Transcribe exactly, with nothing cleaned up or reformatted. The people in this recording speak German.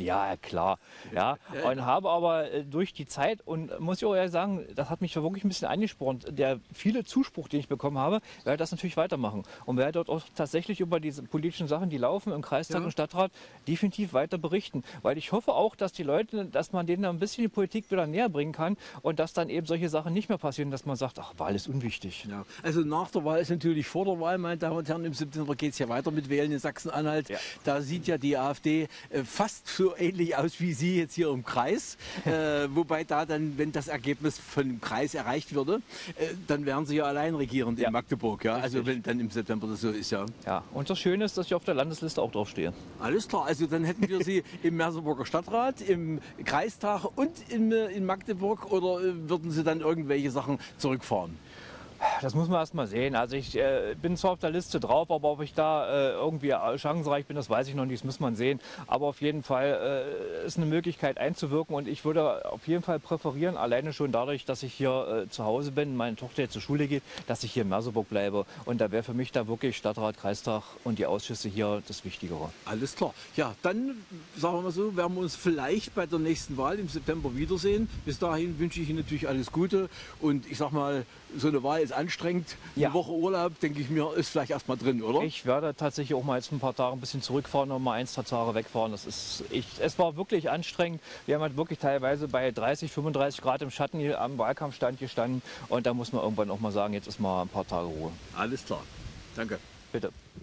Ja, klar. Ja. Und habe aber äh, durch die Zeit, und muss ich auch ehrlich sagen, das hat mich wirklich ein bisschen angespornt, der viele Zuspruch, den ich bekommen habe, werde das natürlich weitermachen. Und werde dort auch tatsächlich über diese politischen Sachen, die laufen im Kreistag Ja. und Stadtrat, definitiv weiter berichten. Weil ich hoffe auch, dass die Leute, dass man denen ein bisschen die Politik wieder näher bringen kann und dass dann eben solche Sachen nicht mehr passieren, dass man sagt, ach, Wahl ist unwichtig. Ja. Also nach der Wahl ist natürlich vor der Wahl, meine Damen und Herren, im September geht es ja weiter mit Wählen in Sachsen-Anhalt. Ja. Da sieht ja die AfD äh, fast so ähnlich aus wie Sie jetzt hier im Kreis. Äh, wobei da dann, wenn das Ergebnis von dem Kreis erreicht würde, äh, dann wären Sie ja allein regierend Ja. in Magdeburg. Ja? Also Richtig. wenn dann im September das so ist, ja. Ja, und das Schöne ist, dass ich auf der Landesliste auch draufstehe. Alles klar, also dann hätten wir Sie im Merseburger Stadtrat, im Kreistag und in, äh, in Magdeburg, oder äh, würden Sie dann irgendwelche Sachen zurückfahren? Das muss man erst mal sehen. Also ich äh, bin zwar auf der Liste drauf, aber ob ich da äh, irgendwie chancenreich bin, das weiß ich noch nicht, das muss man sehen. Aber auf jeden Fall äh, ist eine Möglichkeit einzuwirken, und ich würde auf jeden Fall präferieren, alleine schon dadurch, dass ich hier äh, zu Hause bin, meine Tochter jetzt zur Schule geht, dass ich hier in Merseburg bleibe. Und da wäre für mich da wirklich Stadtrat, Kreistag und die Ausschüsse hier das Wichtigere. Alles klar. Ja, dann sagen wir mal so, werden wir uns vielleicht bei der nächsten Wahl im September wiedersehen. Bis dahin wünsche ich Ihnen natürlich alles Gute, und ich sag mal, so eine Wahl ist anstrengend. Eine Ja. Woche Urlaub, denke ich mir, ist vielleicht erstmal drin, oder? Ich werde tatsächlich auch mal jetzt ein paar Tage ein bisschen zurückfahren und mal ein, zwei Tage wegfahren. Das ist, ich, es war wirklich anstrengend. Wir haben halt wirklich teilweise bei dreißig, fünfunddreißig Grad im Schatten hier am Wahlkampfstand gestanden. Und da muss man irgendwann auch mal sagen, jetzt ist mal ein paar Tage Ruhe. Alles klar. Danke. Bitte.